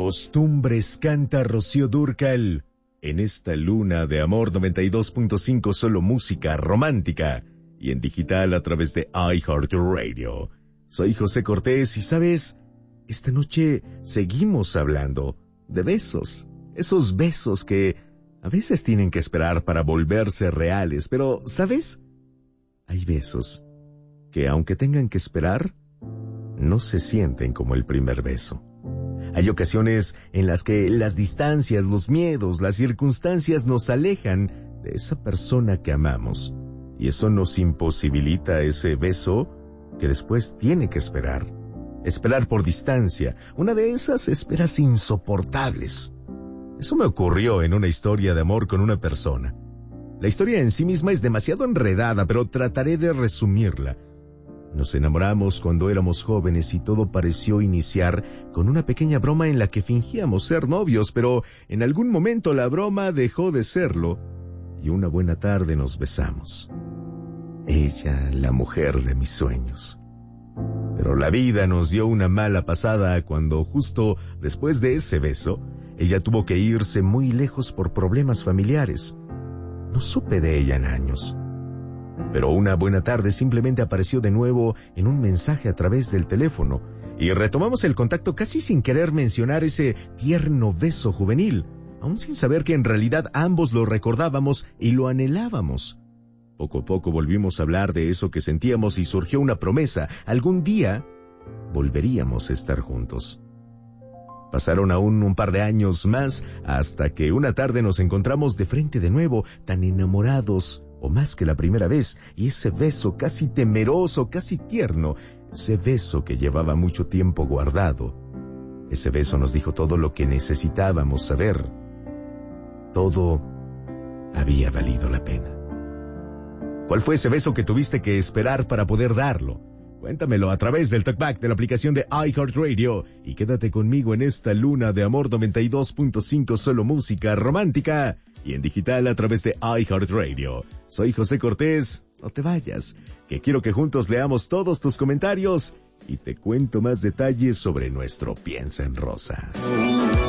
Costumbres canta Rocío Dúrcal en esta luna de amor 92.5, solo música romántica y en digital a través de iHeartRadio. Soy José Cortés y sabes, esta noche seguimos hablando de besos, esos besos que a veces tienen que esperar para volverse reales, pero ¿sabes? Hay besos que aunque tengan que esperar, no se sienten como el primer beso. Hay ocasiones en las que las distancias, los miedos, las circunstancias nos alejan de esa persona que amamos. Y eso nos imposibilita ese beso que después tiene que esperar. Esperar por distancia, una de esas esperas insoportables. Eso me ocurrió en una historia de amor con una persona. La historia en sí misma es demasiado enredada, pero trataré de resumirla. Nos enamoramos cuando éramos jóvenes y todo pareció iniciar con una pequeña broma en la que fingíamos ser novios, pero en algún momento la broma dejó de serlo y una buena tarde nos besamos. Ella, la mujer de mis sueños. Pero la vida nos dio una mala pasada cuando justo después de ese beso, ella tuvo que irse muy lejos por problemas familiares. No supe de ella en años. Pero una buena tarde simplemente apareció de nuevo en un mensaje a través del teléfono y retomamos el contacto casi sin querer mencionar ese tierno beso juvenil, aún sin saber que en realidad ambos lo recordábamos y lo anhelábamos. Poco a poco volvimos a hablar de eso que sentíamos y surgió una promesa: algún día volveríamos a estar juntos. Pasaron aún un par de años más hasta que una tarde nos encontramos de frente de nuevo, tan enamorados o más que la primera vez, y ese beso casi temeroso, casi tierno, ese beso que llevaba mucho tiempo guardado, ese beso nos dijo todo lo que necesitábamos saber. Todo había valido la pena. ¿Cuál fue ese beso que tuviste que esperar para poder darlo? Cuéntamelo a través del talkback de la aplicación de iHeartRadio y quédate conmigo en esta luna de amor 92.5, solo música romántica y en digital a través de iHeartRadio. Soy José Cortés, no te vayas, que quiero que juntos leamos todos tus comentarios y te cuento más detalles sobre nuestro Piensa en Rosa.